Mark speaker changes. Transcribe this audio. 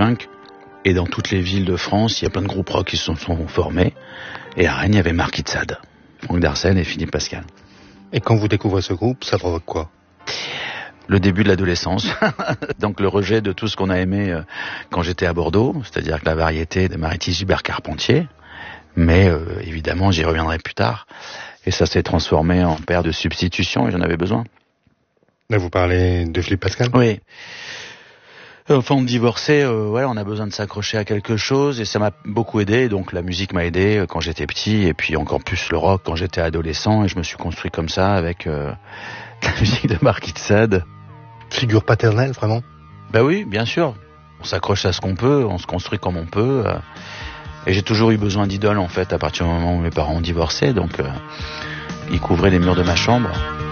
Speaker 1: funk. Et dans toutes les villes de France, il y a plein de groupes rock qui se sont formés. Et à Rennes, il y avait Marquis de Sade, Franck Darsen et Philippe Pascal.
Speaker 2: Et quand vous découvrez ce groupe, ça provoque quoi?
Speaker 1: Le début de l'adolescence, donc le rejet de tout ce qu'on a aimé quand j'étais à Bordeaux, c'est-à-dire que la variété de Maritis, Hubert Carpentier, mais évidemment j'y reviendrai plus tard, et ça s'est transformé en paire de substitutions et j'en avais besoin.
Speaker 2: Là vous parlez de Philippe Pascal?
Speaker 1: Oui. Enfin, divorcer, on a besoin de s'accrocher à quelque chose et ça m'a beaucoup aidé. Donc la musique m'a aidé quand j'étais petit et puis encore plus le rock quand j'étais adolescent et je me suis construit comme ça avec la musique de Marquis de Sade.
Speaker 2: Figure paternelle, vraiment?
Speaker 1: Bah oui, bien sûr. On s'accroche à ce qu'on peut, on se construit comme on peut. Et j'ai toujours eu besoin d'idoles en fait à partir du moment où mes parents ont divorcé. Donc ils couvraient les murs de ma chambre.